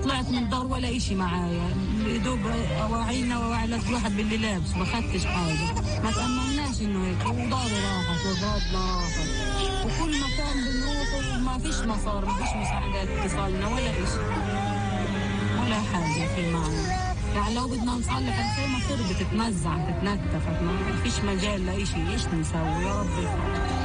طلعت من الدار ولا إشي معايا، دوب أواعينا وأواعي الواحد باللي لابس، ما خدتش حاجة، ما تأملناش إنه هيك، وداري راحت وأولادنا راحت، وكل مكان بنروحه ما فيش مصار، ما فيش مساعدات تصلنا ولا إشي ولا حاجة في معنا. يعني لو بدنا نصلح الخيمة خربت تتمزع تتنكفت، ما فيش مجال لإشي، إيش نسوي يا رب الفضل.